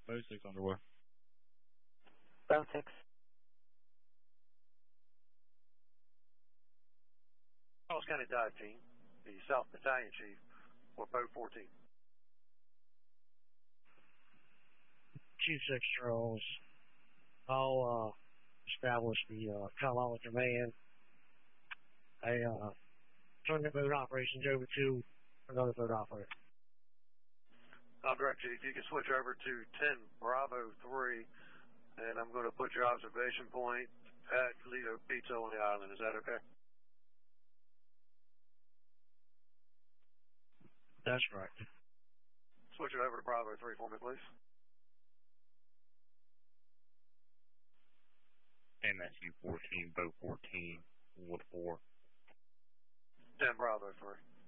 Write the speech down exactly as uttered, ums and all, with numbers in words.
Boat six underway. Boat six. Charles County Dive Team, the South Battalion Chief for Boat fourteen. Chief six Charles. I'll uh, establish the uh, Kalala command. I uh, turn the boat operations over to another boat operator. I'll direct you. If you can switch over to ten Bravo three, and I'm going to put your observation point at Lido Pizza on the island. Is that okay? That's right. Switch it over to Bravo three for me, please. M S U fourteen, Boat fourteen, Wood four. ten Bravo three.